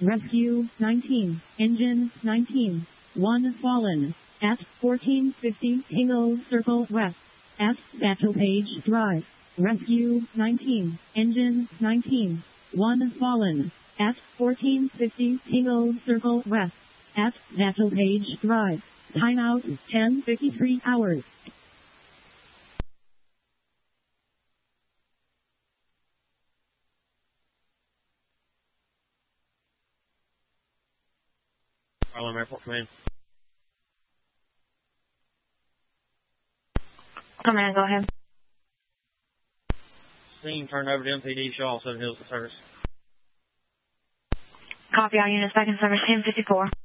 Rescue 19. Engine 19. 1 fallen. At 1450 Tango Circle West. At Satchel-Page Drive. Rescue 19. Engine 19. 1 fallen. At 1450 Tango Circle West. At Satchel-Page Drive. Timeout 10:53 hours. Harlem Airport Command. Command, go ahead. Scene turned over to MPD Shaw, 7 Hills to service. Copy, all units back in service 1054.